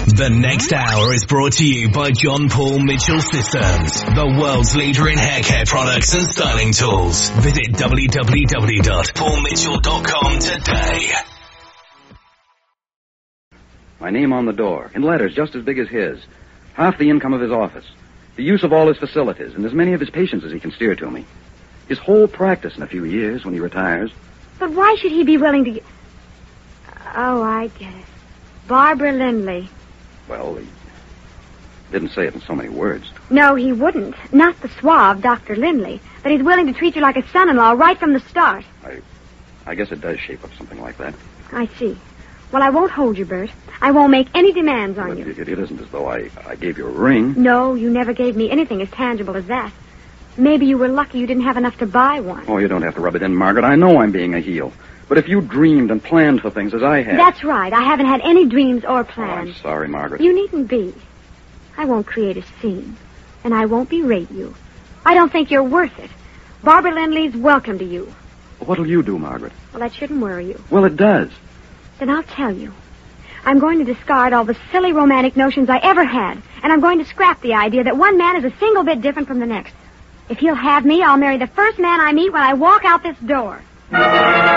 The next hour is brought to you by John Paul Mitchell Systems, the world's leader in hair care products and styling tools. Visit www.paulmitchell.com today. My name on the door, in letters just as big as his. Half the income of his office. The use of all his facilities, and as many of his patients as he can steer to me. His whole practice in a few years when he retires. But why should he be willing to... Oh, I get it. Barbara Lindley. Well, he didn't say it in so many words. No, he wouldn't. Not the suave Dr. Lindley. But he's willing to treat you like a son-in-law right from the start. I guess it does shape up something like that. I see. Well, I won't hold you, Bert. I won't make any demands on you. It isn't as though I gave you a ring. No, you never gave me anything as tangible as that. Maybe you were lucky you didn't have enough to buy one. Oh, you don't have to rub it in, Margaret. I know I'm being a heel. But if you dreamed and planned for things as I have... That's right. I haven't had any dreams or plans. Oh, I'm sorry, Margaret. You needn't be. I won't create a scene. And I won't berate you. I don't think you're worth it. Barbara Lindley's welcome to you. What'll you do, Margaret? Well, that shouldn't worry you. Well, it does. Then I'll tell you. I'm going to discard all the silly romantic notions I ever had, and I'm going to scrap the idea that one man is a single bit different from the next. If he'll have me, I'll marry the first man I meet when I walk out this door.